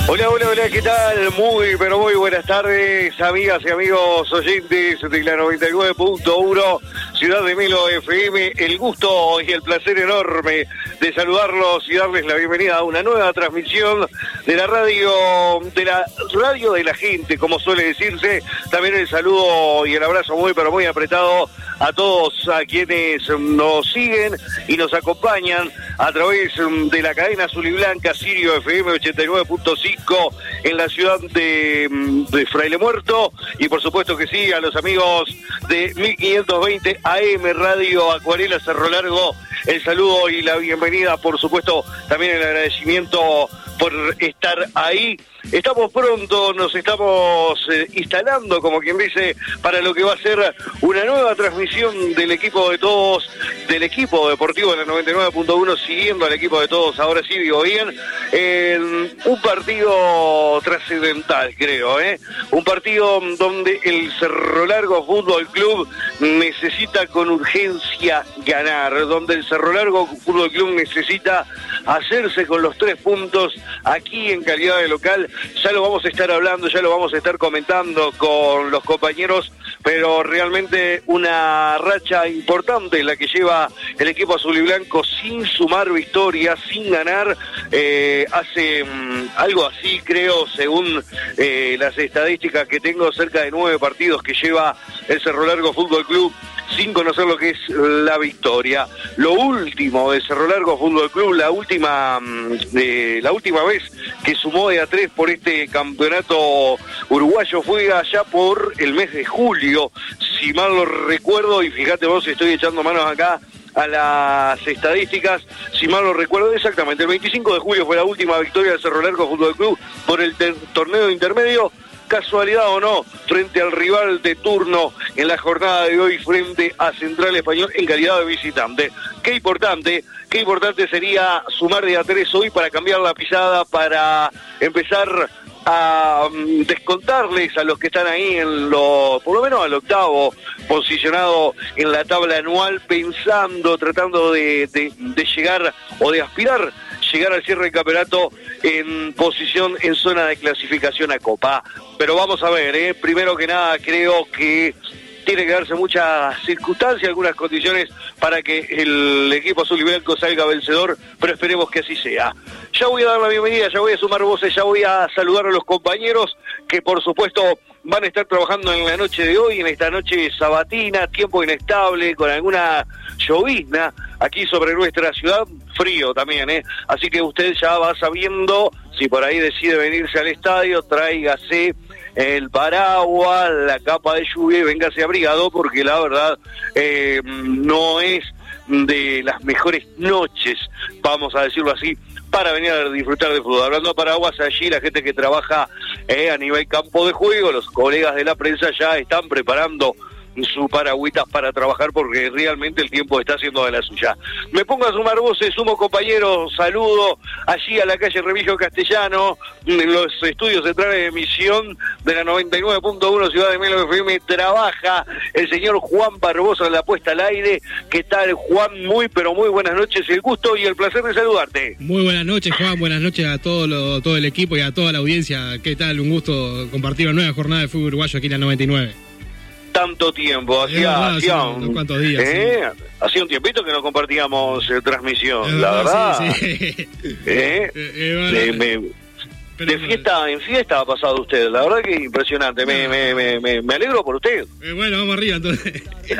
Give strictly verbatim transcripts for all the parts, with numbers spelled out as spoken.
Hola, hola, hola, ¿qué tal? Muy, pero muy buenas tardes, amigas y amigos oyentes de la noventa y nueve punto uno, Ciudad de Melo F M. El gusto y el placer enorme de saludarlos y darles la bienvenida a una nueva transmisión de la radio, de la radio de la gente, como suele decirse. También el saludo y el abrazo muy, pero muy apretado a todos a quienes nos siguen y nos acompañan a través de la cadena azul y blanca Sirio F M ochenta y nueve punto cinco en la ciudad de, de Fraile Muerto, y por supuesto que sí a los amigos de mil quinientos veinte A M Radio Acuarela Cerro Largo, el saludo y la bienvenida, por supuesto también el agradecimiento por estar ahí. Estamos pronto, nos estamos eh, instalando, como quien dice, para lo que va a ser una nueva transmisión del equipo de todos, del equipo deportivo de la noventa y nueve punto uno, siguiendo al equipo de todos, ahora sí digo bien, en un partido trascendental, creo, ¿eh? Un partido donde el Cerro Largo Fútbol Club necesita con urgencia ganar, donde el Cerro Largo Fútbol Club necesita hacerse con los tres puntos aquí en calidad de local. Ya lo vamos a estar hablando, ya lo vamos a estar comentando con los compañeros, pero realmente una racha importante la que lleva el equipo azul y blanco sin sumar victorias, sin ganar. Eh, hace um, algo así, creo, según eh, las estadísticas que tengo, cerca de nueve partidos que lleva el Cerro Largo Fútbol Club sin conocer lo que es la victoria. Lo último de Cerro Largo Fútbol Club, la última eh, la última vez que sumó de a tres por este campeonato uruguayo fue allá por el mes de julio, si mal lo recuerdo, y fíjate vos, estoy echando manos acá a las estadísticas, si mal lo recuerdo exactamente, el veinticinco de julio fue la última victoria del Cerro Largo Fútbol Club por el torneo intermedio. Casualidad o no, frente al rival de turno en la jornada de hoy, frente a Central Español en calidad de visitante. Qué importante, qué importante sería sumar de a tres hoy para cambiar la pisada, para empezar a um, descontarles a los que están ahí en lo, por lo menos al octavo posicionado en la tabla anual, pensando, tratando de, de, de llegar o de aspirar llegar al cierre del campeonato en posición, en zona de clasificación a Copa. Pero vamos a ver, ¿eh? Primero que nada creo que tiene que darse muchas circunstancias, algunas condiciones para que el equipo azul y blanco salga vencedor, pero esperemos que así sea. Ya voy a dar la bienvenida, ya voy a sumar voces, ya voy a saludar a los compañeros que por supuesto van a estar trabajando en la noche de hoy, en esta noche sabatina, tiempo inestable, con alguna llovizna aquí sobre nuestra ciudad, frío también, ¿eh? Así que usted ya va sabiendo, si por ahí decide venirse al estadio, tráigase el paraguas, la capa de lluvia y véngase abrigado, porque la verdad eh, no es de las mejores noches, vamos a decirlo así, para venir a disfrutar de fútbol. Hablando de paraguas, allí la gente que trabaja eh, a nivel campo de juego, los colegas de la prensa ya están preparando su paragüitas para trabajar, porque realmente el tiempo está haciendo de la suya. Me pongo a sumar voces, sumo compañeros, saludo allí a la calle Remigio Castellano, en los estudios centrales de emisión de la noventa y nueve punto uno Ciudad de Melo F M, trabaja el señor Juan Barbosa en la puesta al aire. ¿Qué tal, Juan? Muy, pero muy buenas noches, el gusto y el placer de saludarte. Muy buenas noches, Juan, buenas noches a todo, lo, todo el equipo y a toda la audiencia. ¿Qué tal? Un gusto compartir una nueva jornada de fútbol uruguayo aquí en la noventa y nueve. Tanto tiempo, hacía, verdad, hacía un, un, cuantos días, ¿eh? sí. Hacía un tiempito que no compartíamos eh, transmisión, Es la verdad. verdad, sí, sí. ¿Eh? Eh, eh, de, bueno, me, pero, de fiesta en fiesta ha pasado usted, la verdad que impresionante, me, me, me, me, me alegro por usted. Eh, bueno, vamos arriba entonces.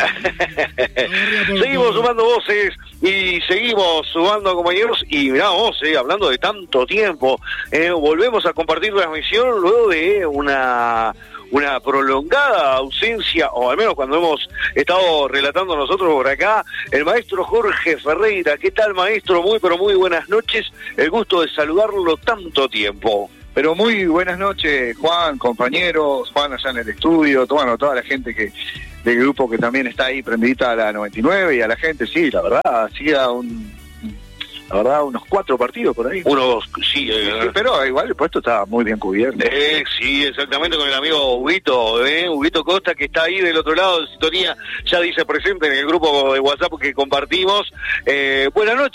Vamos arriba por, Seguimos por... sumando voces y seguimos sumando compañeros, y mirá vos, eh, hablando de tanto tiempo, eh, volvemos a compartir la transmisión luego de una... una prolongada ausencia, o al menos cuando hemos estado relatando nosotros por acá, el maestro Jorge Ferreira. ¿Qué tal, maestro? Muy, pero muy buenas noches. El gusto de saludarlo tanto tiempo. Pero muy buenas noches, Juan, compañeros, Juan allá en el estudio, bueno, toda la gente que del grupo que también está ahí prendidita a la noventa y nueve, y a la gente, sí, la verdad, hacía un... La verdad, unos cuatro partidos por ahí. Unos, sí. Eh, sí, pero igual el puesto está muy bien cubierto. Eh, sí, exactamente, con el amigo Huguito, eh, Huguito Costa, que está ahí del otro lado de sintonía, ya dice presente en el grupo de WhatsApp que compartimos. Eh, buenas noches.